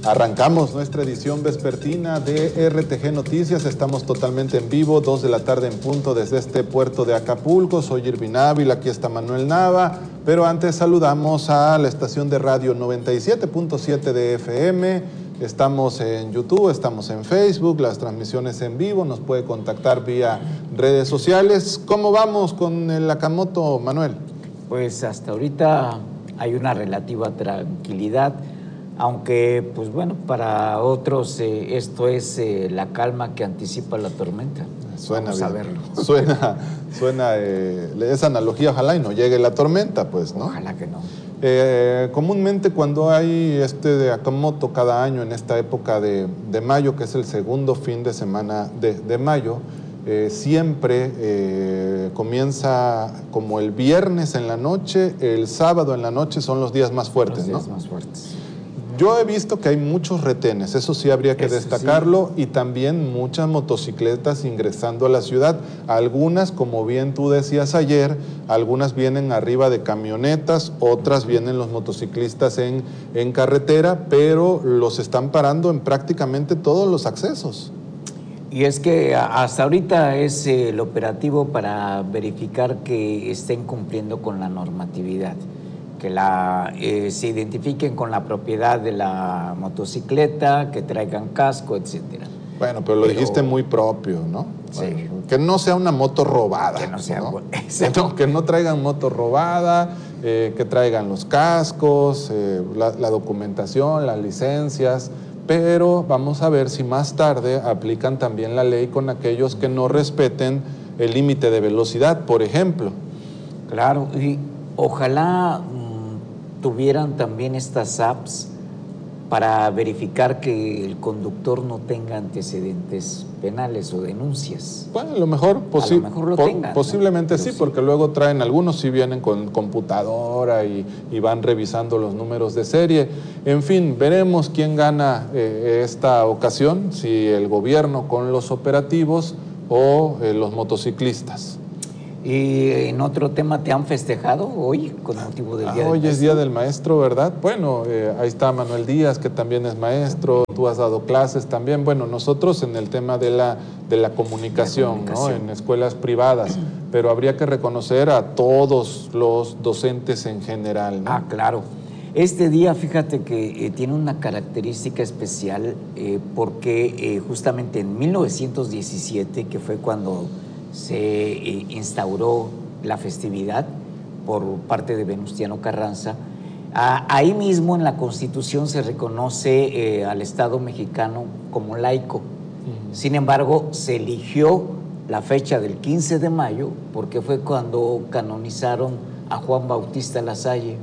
Arrancamos nuestra edición vespertina de RTG Noticias. Estamos totalmente en vivo, 2 de la tarde en punto desde este puerto de Acapulco. Soy Irvin Ávila, aquí está Manuel Nava. Pero antes saludamos a la estación de radio 97.7 de FM. Estamos en YouTube, estamos en Facebook, las transmisiones en vivo. Nos puede contactar vía redes sociales. ¿Cómo vamos con el Akamoto, Manuel? Pues hasta ahorita hay una relativa tranquilidad. Aunque, pues bueno, para otros esto es la calma que anticipa la tormenta. Suena Vamos a bien. verlo. Suena esa analogía, ojalá y no llegue la tormenta, pues, ¿no? Ojalá que no. Comúnmente cuando hay de Akamoto cada año en esta época de mayo, que es el segundo fin de semana de mayo, siempre comienza como el viernes en la noche, el sábado en la noche son los días más fuertes, ¿no? Los días más fuertes. Yo he visto que hay muchos retenes, eso sí habría que destacarlo, sí. Y también muchas motocicletas ingresando a la ciudad. Algunas, como bien tú decías ayer, algunas vienen arriba de camionetas, otras vienen los motociclistas en carretera, pero los están parando en prácticamente todos los accesos. Y es que hasta ahorita es el operativo para verificar que estén cumpliendo con la normatividad, que se identifiquen con la propiedad de la motocicleta, que traigan casco, etcétera. Bueno, pero lo dijiste muy propio, ¿no? Sí. Que no sea una moto robada. Que no sea, ¿no? Que no traigan moto robada, que traigan los cascos, la documentación, las licencias, pero vamos a ver si más tarde aplican también la ley con aquellos que no respeten el límite de velocidad, por ejemplo. Claro, y ojalá tuvieran también estas apps para verificar que el conductor no tenga antecedentes penales o denuncias. Bueno, a lo mejor lo tengan, posiblemente, ¿no? Sí, sí, porque luego traen, algunos sí vienen con computadora y van revisando los números de serie. En fin, veremos quién gana esta ocasión, si el gobierno con los operativos o los motociclistas. Y en otro tema, ¿te han festejado hoy con motivo del Día del Maestro? Hoy es Día del Maestro, ¿verdad? Bueno, ahí está Manuel Díaz, que también es maestro, tú has dado clases también. Bueno, nosotros en el tema de la comunicación, ¿no? En escuelas privadas, pero habría que reconocer a todos los docentes en general, ¿no? Ah, claro. Este día, fíjate que tiene una característica especial porque justamente en 1917, que fue cuando se instauró la festividad por parte de Venustiano Carranza, ahí mismo en la Constitución se reconoce al Estado mexicano como laico. Sin embargo, se eligió la fecha del 15 de mayo porque fue cuando canonizaron a Juan Bautista Lasalle.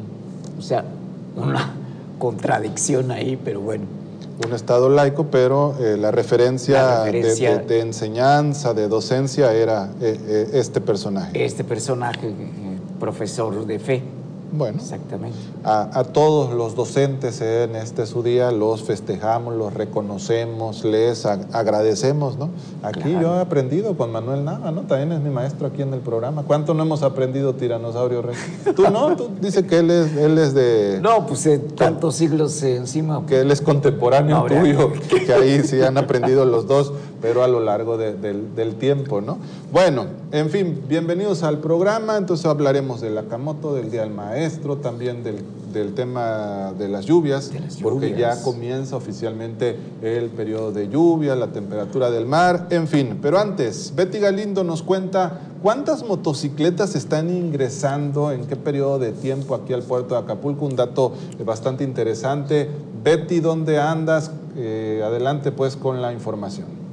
O sea, una contradicción ahí, pero bueno. Un Estado laico, pero la referencia de enseñanza, de docencia, era este personaje. Este personaje, profesor de fe. Bueno, exactamente. A todos los docentes en su día los festejamos, los reconocemos, les agradecemos, ¿no? Aquí claro. Yo he aprendido con Manuel Nava, ¿no? También es mi maestro aquí en el programa. ¿Cuánto no hemos aprendido, Tiranosaurio Rex? ¿Tú no? Tú dices que él es de... No, pues tantos siglos encima. Que él es contemporáneo tuyo, que ahí sí han aprendido los dos, pero a lo largo del tiempo, ¿no? Bueno, en fin, bienvenidos al programa. Entonces hablaremos del Akamoto, del Día del Maestro, también del tema de las lluvias, porque ya comienza oficialmente el periodo de lluvia, la temperatura del mar, en fin. Pero antes, Betty Galindo nos cuenta cuántas motocicletas están ingresando, en qué periodo de tiempo aquí al puerto de Acapulco. Un dato bastante interesante. Betty, ¿dónde andas? Adelante pues con la información.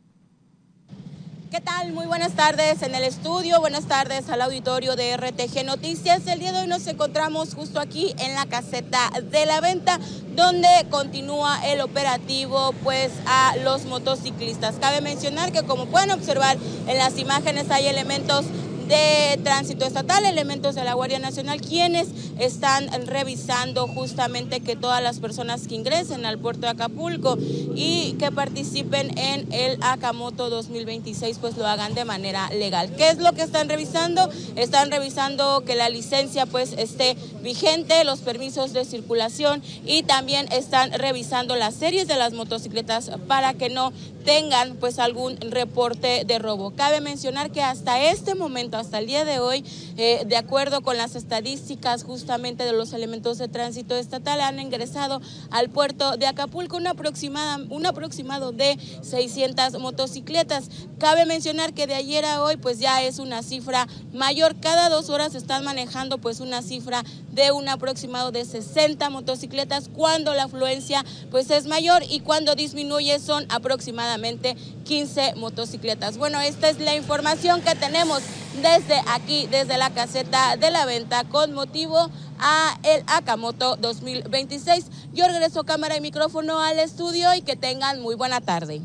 ¿Qué tal? Muy buenas tardes en el estudio, buenas tardes al auditorio de RTG Noticias. El día de hoy nos encontramos justo aquí en la caseta de la venta, donde continúa el operativo pues a los motociclistas. Cabe mencionar que, como pueden observar en las imágenes, hay elementos de Tránsito Estatal, elementos de la Guardia Nacional, quienes están revisando justamente que todas las personas que ingresen al puerto de Acapulco y que participen en el Acamoto 2026 pues lo hagan de manera legal. ¿Qué es lo que están revisando? Están revisando que la licencia pues esté vigente, los permisos de circulación, y también están revisando las series de las motocicletas para que no tengan pues algún reporte de robo. Cabe mencionar que hasta este momento, hasta el día de hoy, de acuerdo con las estadísticas justamente de los elementos de tránsito estatal, han ingresado al puerto de Acapulco un aproximado de 600 motocicletas. Cabe mencionar que de ayer a hoy pues ya es una cifra mayor. Cada 2 horas están manejando pues una cifra de un aproximado de 60 motocicletas, cuando la afluencia pues es mayor, y cuando disminuye son aproximadamente 15 motocicletas. Bueno, esta es la información que tenemos desde aquí, desde la caseta de la venta, con motivo a el Acamoto 2026. Yo regreso cámara y micrófono al estudio y que tengan muy buena tarde.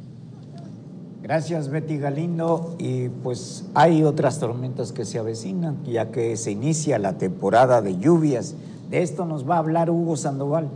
Gracias, Betty Galindo. Y pues hay otras tormentas que se avecinan, ya que se inicia la temporada de lluvias. De esto nos va a hablar Hugo Sandoval.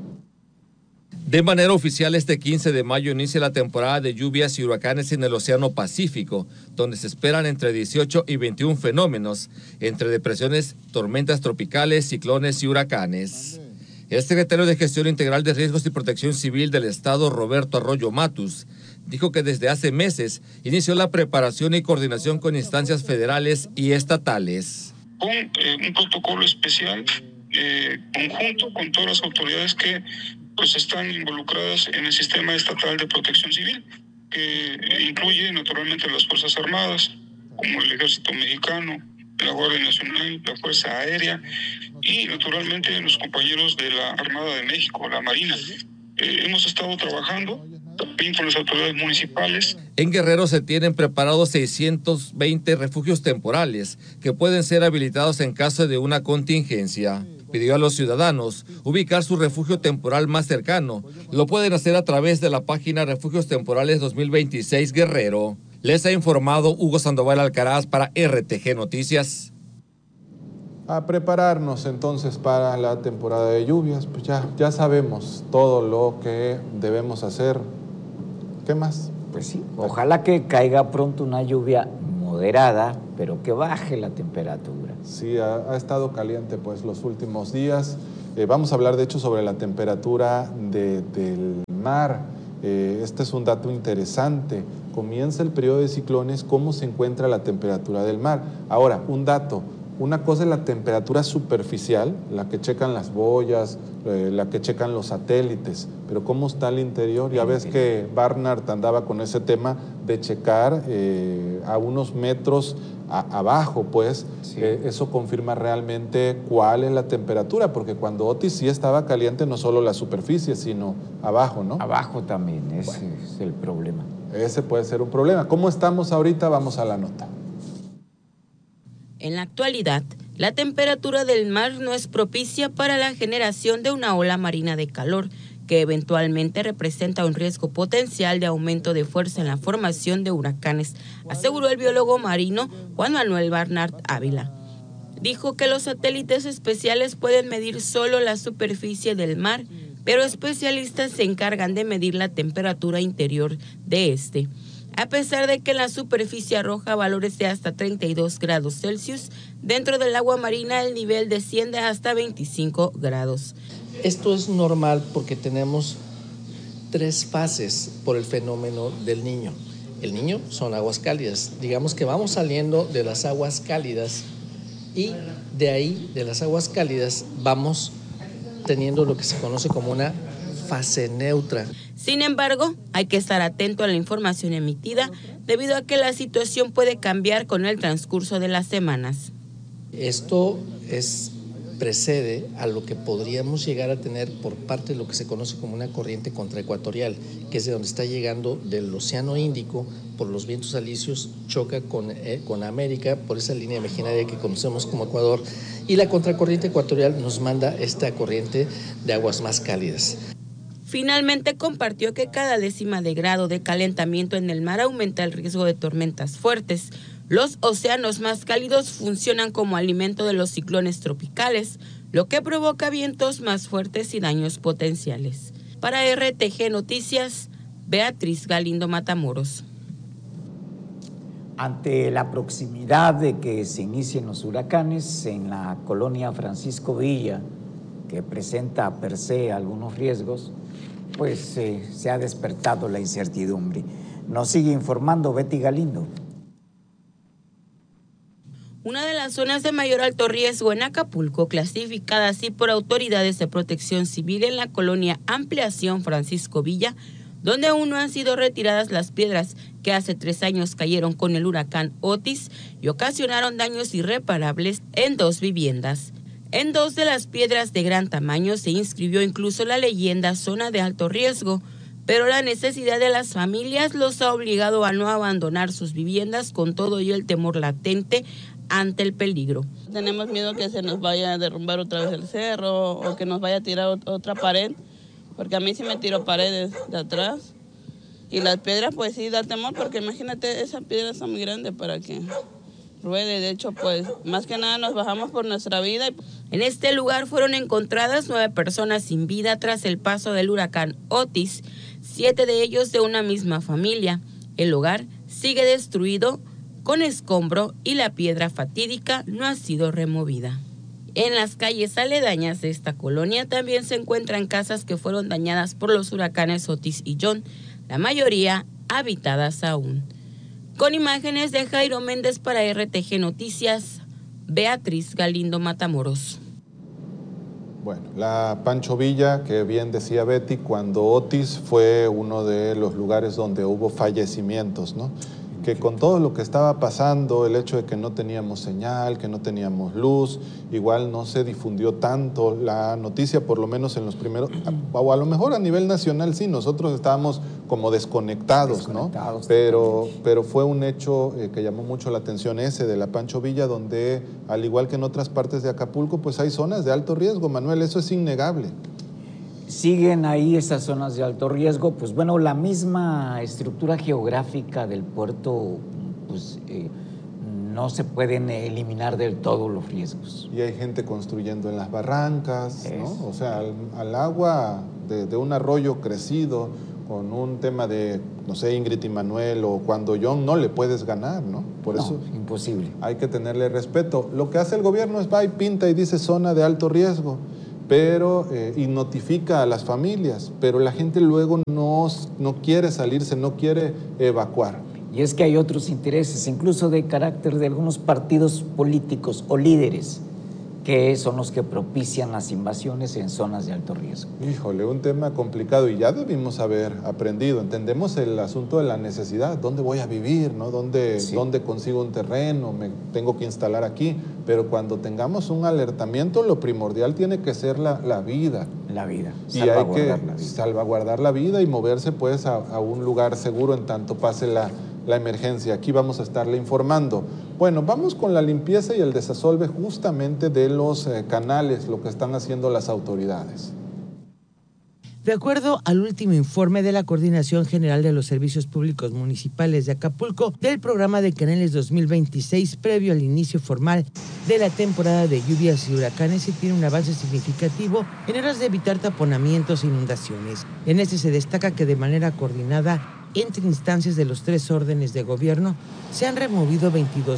De manera oficial, este 15 de mayo inicia la temporada de lluvias y huracanes en el Océano Pacífico, donde se esperan entre 18 y 21 fenómenos, entre depresiones, tormentas tropicales, ciclones y huracanes. El secretario de Gestión Integral de Riesgos y Protección Civil del Estado, Roberto Arroyo Matus, dijo que desde hace meses inició la preparación y coordinación con instancias federales y estatales. Con un protocolo especial conjunto con todas las autoridades que pues están involucradas en el sistema estatal de protección civil, que incluye naturalmente las Fuerzas Armadas, como el Ejército Mexicano, la Guardia Nacional, la Fuerza Aérea y naturalmente los compañeros de la Armada de México, la Marina. Hemos estado trabajando también con las autoridades municipales. En Guerrero se tienen preparados 620 refugios temporales que pueden ser habilitados en caso de una contingencia. Pidió a los ciudadanos ubicar su refugio temporal más cercano. Lo pueden hacer a través de la página Refugios Temporales 2026 Guerrero. Les ha informado Hugo Sandoval Alcaraz para RTG Noticias. A prepararnos entonces para la temporada de lluvias, pues ya sabemos todo lo que debemos hacer. ¿Qué más? Pues sí, ojalá que caiga pronto una lluvia moderada, pero que baje la temperatura. Sí, ha estado caliente pues los últimos días. Vamos a hablar de hecho sobre la temperatura del mar. Este es un dato interesante. Comienza el periodo de ciclones, ¿cómo se encuentra la temperatura del mar? Ahora, un dato. Una cosa es la temperatura superficial, la que checan las boyas, la que checan los satélites, pero ¿cómo está el interior? Ya ves que Barnard andaba con ese tema de checar a unos metros abajo, pues, sí. Eso confirma realmente cuál es la temperatura, porque cuando Otis sí estaba caliente, no solo la superficie, sino abajo, ¿no? Abajo también, ese es el problema. Ese puede ser un problema. ¿Cómo estamos ahorita? Vamos a la nota. En la actualidad, la temperatura del mar no es propicia para la generación de una ola marina de calor, que eventualmente representa un riesgo potencial de aumento de fuerza en la formación de huracanes, aseguró el biólogo marino Juan Manuel Barnard Ávila. Dijo que los satélites especiales pueden medir solo la superficie del mar, pero especialistas se encargan de medir la temperatura interior de este. A pesar de que en la superficie arroja valores de hasta 32 grados Celsius, dentro del agua marina el nivel desciende hasta 25 grados. Esto es normal porque tenemos 3 fases por el fenómeno del Niño. El Niño son aguas cálidas. Digamos que vamos saliendo de las aguas cálidas y de ahí, de las aguas cálidas, vamos teniendo lo que se conoce como una fase neutra. Sin embargo, hay que estar atento a la información emitida debido a que la situación puede cambiar con el transcurso de las semanas. Esto precede a lo que podríamos llegar a tener por parte de lo que se conoce como una corriente contraecuatorial, que es de donde está llegando del Océano Índico por los vientos alisios, choca con América por esa línea imaginaria que conocemos como Ecuador, y la contracorriente ecuatorial nos manda esta corriente de aguas más cálidas. Finalmente compartió que cada décima de grado de calentamiento en el mar aumenta el riesgo de tormentas fuertes, Los océanos más cálidos funcionan como alimento de los ciclones tropicales, lo que provoca vientos más fuertes y daños potenciales. Para RTG Noticias, Beatriz Galindo Matamoros. Ante la proximidad de que se inicien los huracanes en la colonia Francisco Villa, que presenta per se algunos riesgos, pues se ha despertado la incertidumbre. Nos sigue informando Betty Galindo. Una de las zonas de mayor alto riesgo en Acapulco, clasificada así por autoridades de protección civil en la colonia Ampliación Francisco Villa, donde aún no han sido retiradas las piedras que hace 3 años cayeron con el huracán Otis y ocasionaron daños irreparables en 2 viviendas. En 2 de las piedras de gran tamaño se inscribió incluso la leyenda zona de alto riesgo, pero la necesidad de las familias los ha obligado a no abandonar sus viviendas con todo y el temor latente ante el peligro. Tenemos miedo que se nos vaya a derrumbar otra vez el cerro o que nos vaya a tirar otra pared, porque a mí sí me tiró paredes de atrás. Y las piedras pues sí da temor, porque imagínate, esa piedra está muy grande para que ruede. De hecho, pues más que nada nos bajamos por nuestra vida. En este lugar fueron encontradas 9 personas sin vida tras el paso del huracán Otis, 7 de ellos de una misma familia. El hogar sigue destruido con escombro y la piedra fatídica no ha sido removida. En las calles aledañas de esta colonia también se encuentran casas que fueron dañadas por los huracanes Otis y John, la mayoría habitadas aún. Con imágenes de Jairo Méndez para RTG Noticias, Beatriz Galindo Matamoros. Bueno, la Pancho Villa, que bien decía Betty, cuando Otis fue uno de los lugares donde hubo fallecimientos, ¿no? Que con todo lo que estaba pasando, el hecho de que no teníamos señal, que no teníamos luz, igual no se difundió tanto la noticia, por lo menos en los primeros, o a lo mejor a nivel nacional sí, nosotros estábamos como desconectados, ¿no? Pero fue un hecho que llamó mucho la atención ese de la Pancho Villa, donde al igual que en otras partes de Acapulco, pues hay zonas de alto riesgo, Manuel, eso es innegable. Siguen ahí esas zonas de alto riesgo, pues bueno, la misma estructura geográfica del puerto, pues no se pueden eliminar del todo los riesgos. Y hay gente construyendo en las barrancas, ¿no? O sea, al agua de un arroyo crecido, con un tema de, no sé, Ingrid y Manuel o cuando John, no le puedes ganar, ¿no? Por eso imposible. Hay que tenerle respeto. Lo que hace el gobierno es va y pinta y dice zona de alto riesgo, pero y notifica a las familias, pero la gente luego no quiere salirse, no quiere evacuar. Y es que hay otros intereses, incluso de carácter de algunos partidos políticos o líderes, que son los que propician las invasiones en zonas de alto riesgo. Híjole, un tema complicado y ya debimos haber aprendido. Entendemos el asunto de la necesidad, ¿dónde voy a vivir? ¿No? ¿Dónde consigo un terreno? ¿Me tengo que instalar aquí? Pero cuando tengamos un alertamiento, lo primordial tiene que ser la vida. La vida, y hay que salvaguardar la vida y moverse pues a un lugar seguro en tanto pase la emergencia. Aquí vamos a estarle informando. Bueno, vamos con la limpieza y el desasolve justamente de los canales, lo que están haciendo las autoridades. De acuerdo al último informe de la Coordinación General de los Servicios Públicos Municipales de Acapulco, del programa de canales 2026, previo al inicio formal de la temporada de lluvias y huracanes, se tiene un avance significativo en aras de evitar taponamientos e inundaciones. En este se destaca que de manera coordinada entre instancias de los 3 órdenes de gobierno se han removido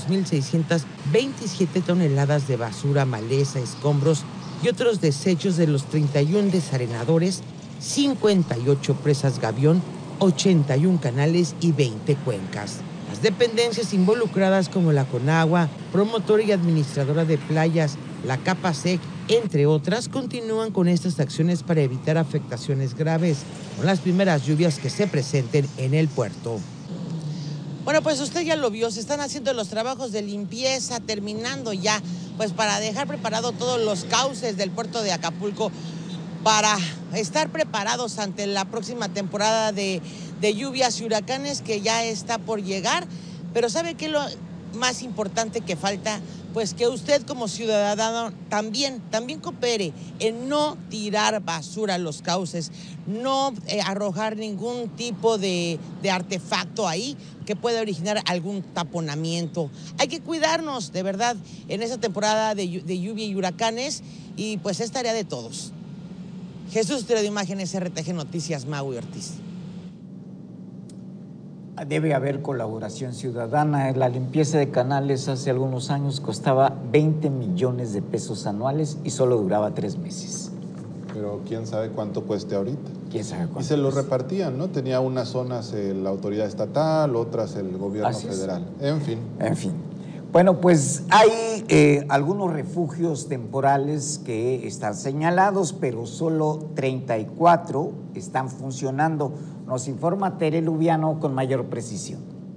22.627 toneladas de basura, maleza, escombros y otros desechos de los 31 desarenadores, 58 presas gavión, 81 canales y 20 cuencas. Las dependencias involucradas como la Conagua, promotora y administradora de playas, la CAPASEC, entre otras, continúan con estas acciones para evitar afectaciones graves con las primeras lluvias que se presenten en el puerto. Bueno, pues usted ya lo vio, se están haciendo los trabajos de limpieza, terminando ya, pues para dejar preparado todos los cauces del puerto de Acapulco para estar preparados ante la próxima temporada de lluvias y huracanes que ya está por llegar. Pero ¿sabe qué es lo más importante que falta? Pues que usted como ciudadano también coopere en no tirar basura a los cauces, no arrojar ningún tipo de artefacto ahí que puede originar algún taponamiento. Hay que cuidarnos, de verdad, en esta temporada de lluvia y huracanes, y pues es tarea de todos. Jesús, Tiro de Imágenes, RTG Noticias, Maui Ortiz. Debe haber colaboración ciudadana. La limpieza de canales hace algunos años costaba 20 millones de pesos anuales y solo duraba 3 meses. Pero quién sabe cuánto cueste ahorita. ¿Quién sabe cuánto? Y se lo repartían, ¿no? Tenía unas zonas la autoridad estatal, otras el gobierno federal. En fin. Bueno, pues hay algunos refugios temporales que están señalados, pero solo 34 están funcionando. Nos informa Tere Lubiano con mayor precisión.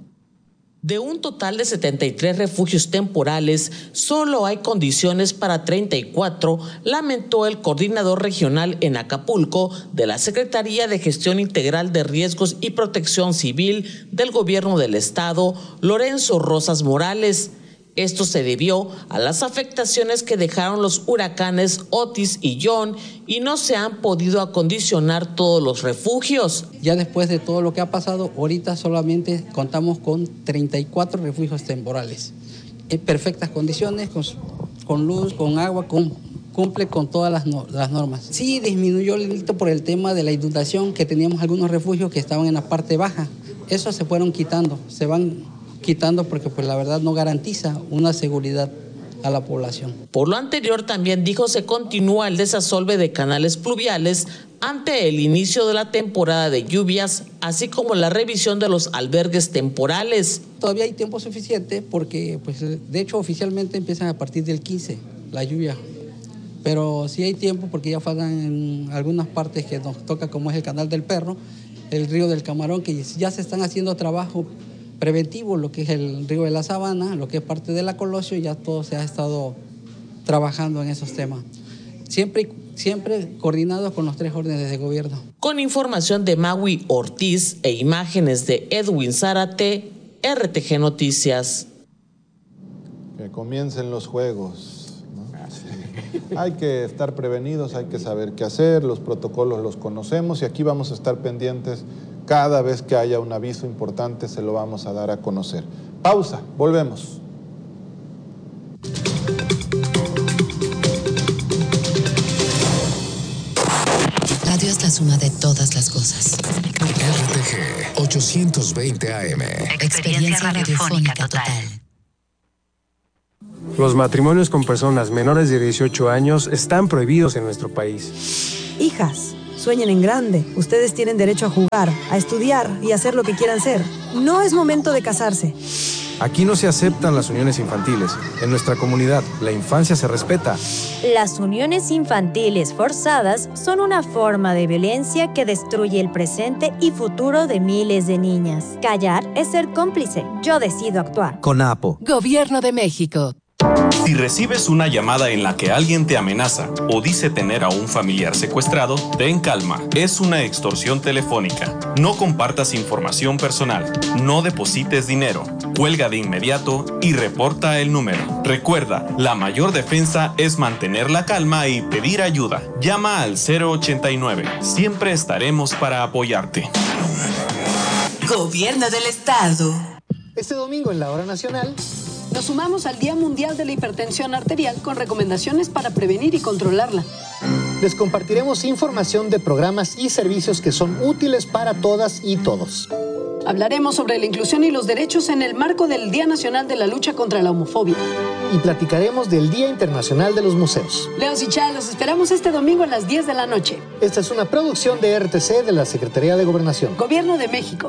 De un total de 73 refugios temporales, solo hay condiciones para 34, lamentó el coordinador regional en Acapulco de la Secretaría de Gestión Integral de Riesgos y Protección Civil del Gobierno del Estado, Lorenzo Rosas Morales. Esto se debió a las afectaciones que dejaron los huracanes Otis y John y no se han podido acondicionar todos los refugios. Ya después de todo lo que ha pasado, ahorita solamente contamos con 34 refugios temporales. En perfectas condiciones, con luz, con agua, cumple con todas las normas. Sí, disminuyó el delito por el tema de la inundación, que teníamos algunos refugios que estaban en la parte baja. Eso se fueron quitando, se van quitando porque pues la verdad no garantiza una seguridad a la población. Por lo anterior también dijo se continúa el desasolve de canales pluviales ante el inicio de la temporada de lluvias, así como la revisión de los albergues temporales. Todavía hay tiempo suficiente porque pues de hecho oficialmente empiezan a partir del 15 la lluvia, pero sí hay tiempo porque ya faltan en algunas partes que nos toca, como es el Canal del Perro, el Río del Camarón, que ya se están haciendo trabajo preventivo, lo que es el río de la Sabana, lo que es parte de la Colosio, ya todo se ha estado trabajando en esos temas. Siempre coordinados con los 3 órdenes de gobierno. Con información de Maui Ortiz e imágenes de Edwin Zárate, RTG Noticias. Que comiencen los juegos, ¿no? Hay que estar prevenidos, hay que saber qué hacer, los protocolos los conocemos y aquí vamos a estar pendientes. Cada vez que haya un aviso importante se lo vamos a dar a conocer. Pausa, volvemos. Radio es la suma de todas las cosas. RTG 820 AM. Experiencia radiofónica total. Los matrimonios con personas menores de 18 años están prohibidos en nuestro país. Hijas, sueñen en grande. Ustedes tienen derecho a jugar, a estudiar y a hacer lo que quieran ser. No es momento de casarse. Aquí no se aceptan las uniones infantiles. En nuestra comunidad, la infancia se respeta. Las uniones infantiles forzadas son una forma de violencia que destruye el presente y futuro de miles de niñas. Callar es ser cómplice. Yo decido actuar. CONAPO. Gobierno de México. Si recibes una llamada en la que alguien te amenaza o dice tener a un familiar secuestrado, ten calma, es una extorsión telefónica. No compartas información personal, no deposites dinero, cuelga de inmediato y reporta el número. Recuerda, la mayor defensa es mantener la calma y pedir ayuda. Llama al 089, siempre estaremos para apoyarte. Gobierno del Estado. Este domingo en la Hora Nacional nos sumamos al Día Mundial de la Hipertensión Arterial con recomendaciones para prevenir y controlarla. Les compartiremos información de programas y servicios que son útiles para todas y todos. Hablaremos sobre la inclusión y los derechos en el marco del Día Nacional de la Lucha contra la Homofobia. Y platicaremos del Día Internacional de los Museos. Leos y Chá, los esperamos este domingo a las 10 de la noche. Esta es una producción de RTC de la Secretaría de Gobernación. Gobierno de México.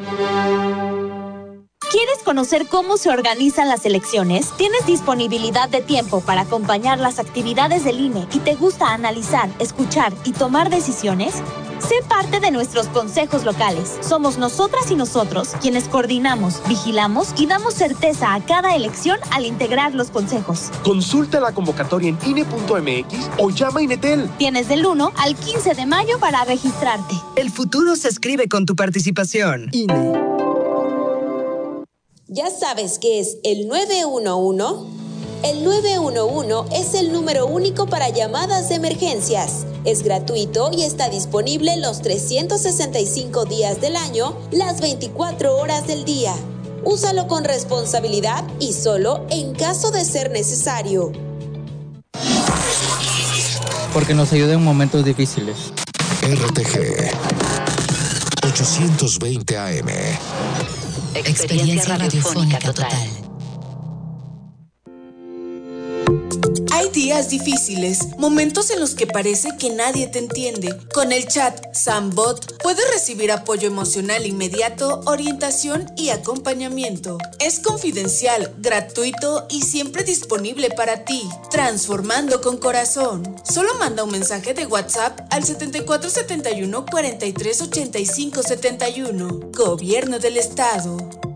¿Quieres conocer cómo se organizan las elecciones? ¿Tienes disponibilidad de tiempo para acompañar las actividades del INE y te gusta analizar, escuchar y tomar decisiones? Sé parte de nuestros consejos locales. Somos nosotras y nosotros quienes coordinamos, vigilamos y damos certeza a cada elección al integrar los consejos. Consulta la convocatoria en INE.mx o llama a INETEL. Tienes del 1 al 15 de mayo para registrarte. El futuro se escribe con tu participación. INE. ¿Ya sabes qué es el 911? El 911 es el número único para llamadas de emergencias. Es gratuito y está disponible los 365 días del año, las 24 horas del día. Úsalo con responsabilidad y solo en caso de ser necesario. Porque nos ayuda en momentos difíciles. RTG 820 AM. Experiencia radiofónica total. Hay días difíciles, momentos en los que parece que nadie te entiende. Con el chat Sambot puedes recibir apoyo emocional inmediato, orientación y acompañamiento. Es confidencial, gratuito y siempre disponible para ti. Transformando con corazón. Solo manda un mensaje de WhatsApp al 7471 438571. Gobierno del Estado.